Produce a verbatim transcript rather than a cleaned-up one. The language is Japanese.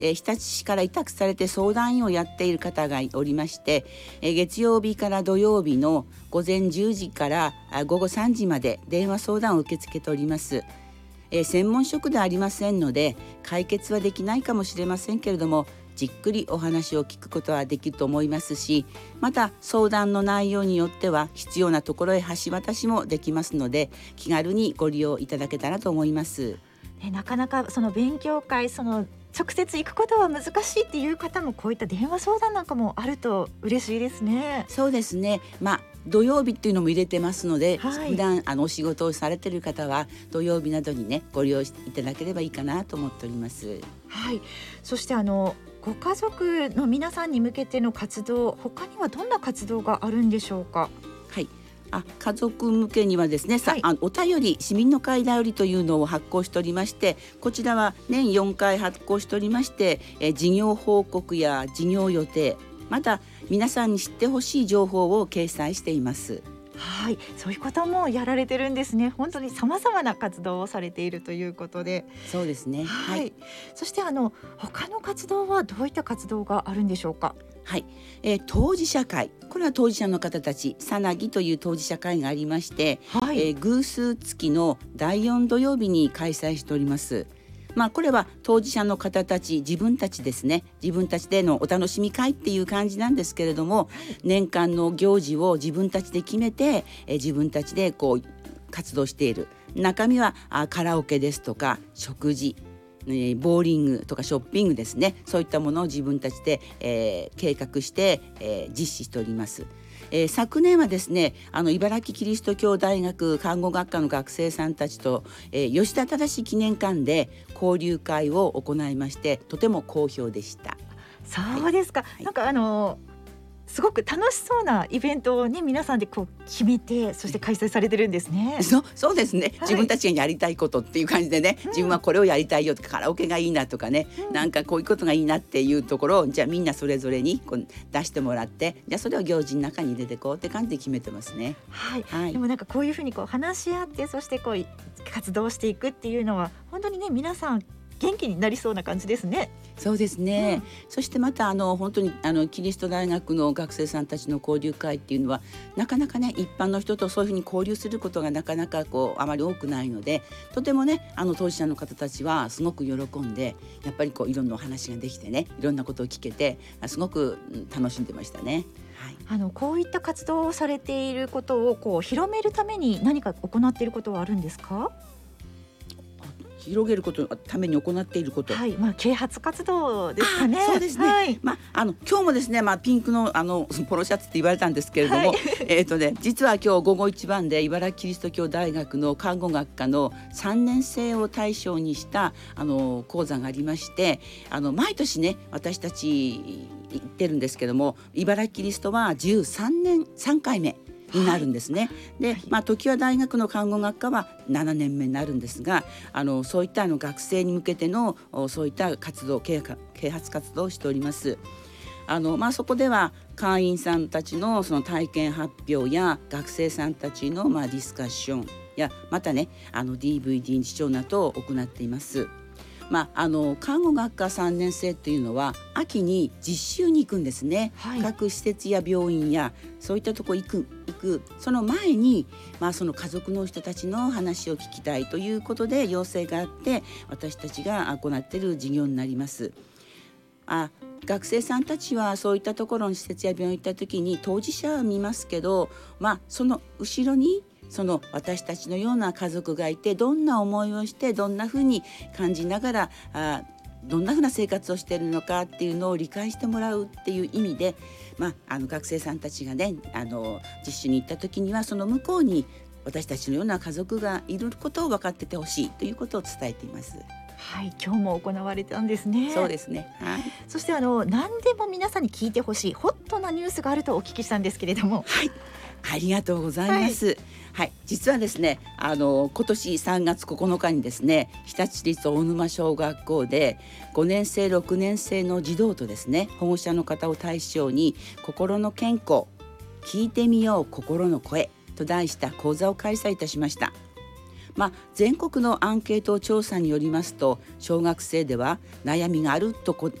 えー、日立市から委託されて相談員をやっている方がおりまして、えー、月曜日から土曜日の午前じゅうじから午後さんじまで電話相談を受け付けております。えー、専門職ではありませんので解決はできないかもしれませんけれども、じっくりお話を聞くことはできると思いますし、また相談の内容によっては必要なところへ橋渡しもできますので、気軽にご利用いただけたらと思います。 ね、なかなかその勉強会、その直接行くことは難しいっていう方もこういった電話相談なんかもあると嬉しいですね。 そうですね、まあ土曜日っていうのも入れてますので、 はい、 普段あのお仕事をされている方は土曜日などにねご利用いただければいいかなと思っております。 はい、そしてあのご家族の皆さんに向けての活動、他にはどんな活動があるんでしょうか。 はい、あ家族向けにはですね、さ、 はい、 あお便り市民の会だよりというのを発行しておりまして、こちらは年よんかい発行しておりまして、え事業報告や事業予定、また皆さんに知ってほしい情報を掲載しています。 はい、そういうこともやられてるんですね。本当に様々な活動をされているということで。 そうですね、 はい、 はい、 そしてあの他の活動はどういった活動があるんでしょうか。 はい、えー、当事者会、これは当事者の方たち、さなぎという当事者会がありまして、 はい、 えー、偶数月のだいよん土曜日に開催しております。まあ、これは当事者の方たち自分たちですね、自分たちでのお楽しみ会っていう感じなんですけれども、年間の行事を自分たちで決めて、え自分たちでこう活動している。中身はあカラオケですとか食事、えー、ボーリングとかショッピングですね、そういったものを自分たちで、えー、計画して、えー、実施しております。えー、昨年はですね、あの茨城キリスト教大学看護学科の学生さんたちと、えー、吉田忠記念館で交流会を行いまして、とても好評でした。 そうですか、 はい、 なんかあのすごく楽しそうなイベントをね、皆さんでこう決めて、そして開催されてるんですね。 そそうですね、 はい、 自分たちがやりたいことっていう感じでね、 うん、 自分はこれをやりたいよとか、カラオケがいいなとかね、うん、なんかこういうことがいいなっていうところを、じゃあみんなそれぞれにこう出してもらって、じゃあそれを行事の中に入れていこうって感じで決めてますね。 はい、 はい、 でもなんかこういうふうにこう話し合って、そしてこう活動していくっていうのは本当にね、皆さん元気になりそうな感じですね。 そうですね、 うん、 そしてまたあの本当にあのキリスト大学の学生さんたちの交流会っていうのは、なかなかね一般の人とそういうふうに交流することがなかなかこうあまり多くないので、とてもねあの当事者の方たちはすごく喜んで、やっぱりこういろんなお話ができてね、いろんなことを聞けてすごく楽しんでましたね。はい、 あのこういった活動をされていることをこう広めるために何か行っていることはあるんですか。 広げることのために行っていること、 はい、まあ、啓発活動ですかね。 そうですね、 はい、 まあ、あの今日もですね、まあ、ピンクの、あのポロシャツって言われたんですけれども、はい、えーとね、実は今日午後一番で茨城キリスト教大学の看護学科のさんねん生を対象にしたあの講座がありまして、あの毎年ね私たち行ってるんですけども、茨城キリストはじゅうさんねんさんかいめになるんですね。はい、で、まあ、常盤大学の看護学科はななねんめになるんですが、あのそういったあの学生に向けてのそういった活動、啓発活動をしております。あの、まあ、そこでは会員さんたちのその体験発表や学生さんたちのまあディスカッションや、またねあの ディーブイディー 視聴などを行っています。まあ、あの看護学科さんねん生というのは秋に実習に行くんですね。はい、各施設や病院やそういったところ行く行くその前に、まあ、その家族の人たちの話を聞きたいということで要請があって、私たちが行っている事業になります。あ学生さんたちはそういったところの施設や病院に行った時に当事者は見ますけど、まあ、その後ろにその私たちのような家族がいて、どんな思いをしてどんなふうに感じながらあどんなふうな生活をしているのかっていうのを理解してもらうっていう意味で、まあ、あの学生さんたちがねあの実習に行った時にはその向こうに私たちのような家族がいることを分かっててほしいということを伝えています。 はい、今日も行われたんですね。 そうですね、はい、 そしてあの何でも皆さんに聞いてほしいホットなニュースがあるとお聞きしたんですけれども。 はい、ありがとうございます。はい、はい、実はですねあの今年さんがつここのかにですね、日立市立大沼小学校でごねん生ろくねん生の児童とですね保護者の方を対象に心の健康聞いてみよう心の声と題した講座を開催いたしました。 まあ、全国のアンケート調査によりますと、小学生では悩みがあるとこ